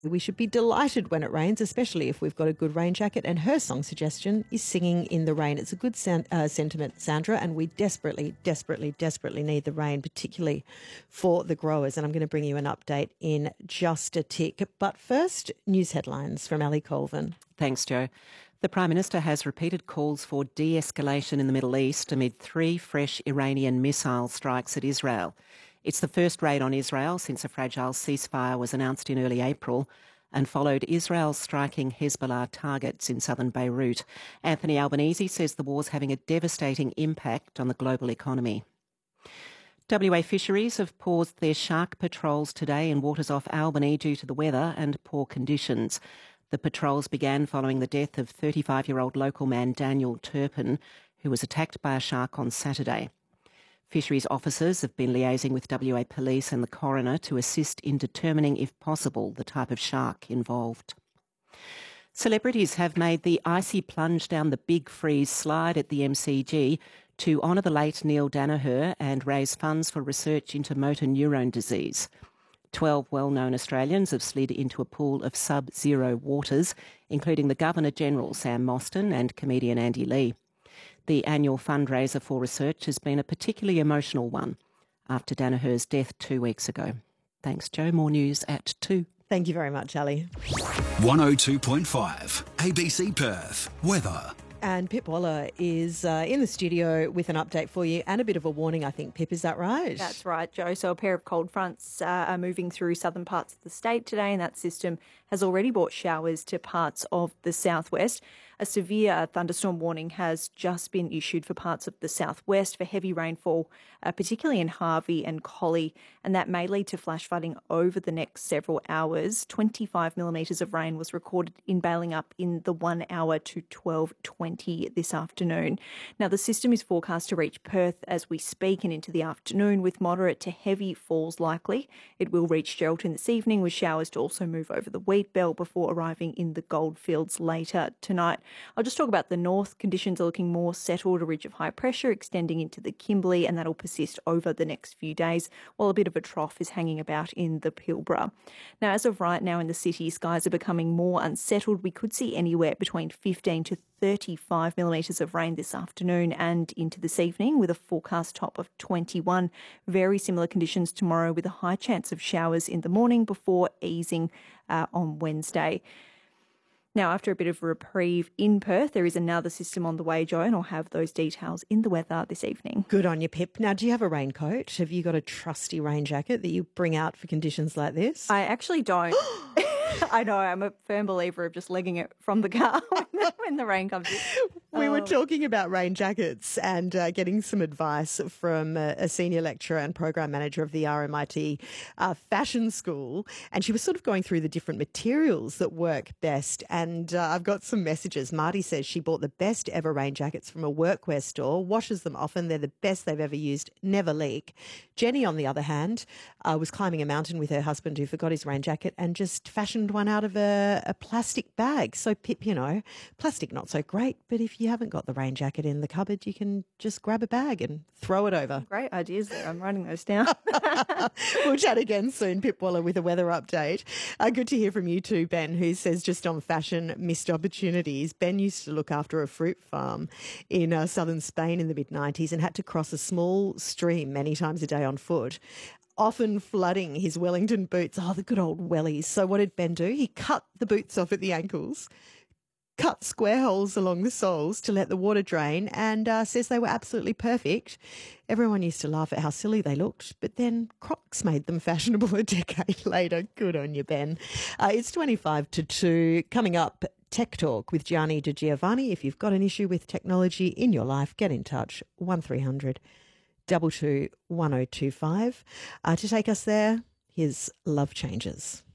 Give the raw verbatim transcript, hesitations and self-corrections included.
We should be delighted when it rains, especially if we've got a good rain jacket. And her song suggestion is Singing in the Rain. It's a good san- uh, sentiment, Sandra, and we desperately, desperately, desperately need the rain, particularly for the growers. And I'm going to bring you an update in just a tick. But first, news headlines from Ali Colvin. Thanks, Joe. The Prime Minister has repeated calls for de-escalation in the Middle East amid three fresh Iranian missile strikes at Israel. It's the first raid on Israel since a fragile ceasefire was announced in early April and followed Israel striking Hezbollah targets in southern Beirut. Anthony Albanese says the war's having a devastating impact on the global economy. W A Fisheries have paused their shark patrols today in waters off Albany due to the weather and poor conditions. The patrols began following the death of thirty-five-year-old local man Daniel Turpin, who was attacked by a shark on Saturday. Fisheries officers have been liaising with W A Police and the coroner to assist in determining, if possible, the type of shark involved. Celebrities have made the icy plunge down the Big Freeze slide at the M C G to honour the late Neil Danaher and raise funds for research into motor neurone disease. Twelve well-known Australians have slid into a pool of sub-zero waters, including the Governor-General Sam Mostyn and comedian Andy Lee. The annual fundraiser for research has been a particularly emotional one after Danaher's death two weeks ago. Thanks, Joe. More news at two. Thank you very much, Ali. one oh two point five A B C Perth. Weather. And Pip Waller is uh, in the studio with an update for you and a bit of a warning, I think. Pip, is that right? That's right, Joe. So a pair of cold fronts uh, are moving through southern parts of the state today, and that system has already brought showers to parts of the southwest. A severe thunderstorm warning has just been issued for parts of the southwest for heavy rainfall, uh, particularly in Harvey and Collie, and that may lead to flash flooding over the next several hours. twenty-five millimetres of rain was recorded in Balingup in the one hour to twelve twenty this afternoon. Now, the system is forecast to reach Perth as we speak and into the afternoon with moderate to heavy falls likely. It will reach Geraldton this evening with showers to also move over the wheat belt before arriving in the goldfields later tonight. I'll just talk about the north. Conditions are looking more settled, a ridge of high pressure extending into the Kimberley, and that'll persist over the next few days, while a bit of a trough is hanging about in the Pilbara. Now, as of right now in the city, skies are becoming more unsettled. We could see anywhere between fifteen to thirty-five millimetres of rain this afternoon and into this evening, with a forecast top of twenty-one. Very similar conditions tomorrow, with a high chance of showers in the morning before easing uh, on Wednesday. Now, after a bit of a reprieve in Perth, there is another system on the way, Joe, and I'll have those details in the weather this evening. Good on you, Pip. Now, do you have a raincoat? Have you got a trusty rain jacket that you bring out for conditions like this? I actually don't. I know, I'm a firm believer of just legging it from the car when the rain comes in. We oh. were talking about rain jackets and uh, getting some advice from a, a senior lecturer and program manager of the R M I T uh, fashion school, and she was sort of going through the different materials that work best. And uh, I've got some messages. Marty says she bought the best ever rain jackets from a workwear store, washes them often, they're the best they've ever used, never leak. Jenny, on the other hand, uh, was climbing a mountain with her husband who forgot his rain jacket and just fashioned one out of a, a plastic bag. So, Pip, you know, plastic not so great, but if you haven't got the rain jacket in the cupboard, you can just grab a bag and throw it over. Great ideas there. I'm writing those down. We'll chat again soon, Pip Waller, with a weather update. Uh, good to hear from you too, Ben, who says just on fashion, missed opportunities. Ben used to look after a fruit farm in uh, southern Spain in the mid nineties and had to cross a small stream many times a day on foot, often flooding his Wellington boots. Oh, the good old wellies. So what did Ben do? He cut the boots off at the ankles, cut square holes along the soles to let the water drain, and uh, says they were absolutely perfect. Everyone used to laugh at how silly they looked, but then Crocs made them fashionable a decade later. Good on you, Ben. Uh, it's twenty-five to two. Coming up, Tech Talk with Gianni Di Giovanni. If you've got an issue with technology in your life, get in touch. one three hundred two two one oh two five. Uh, to take us there, here's Love Changes.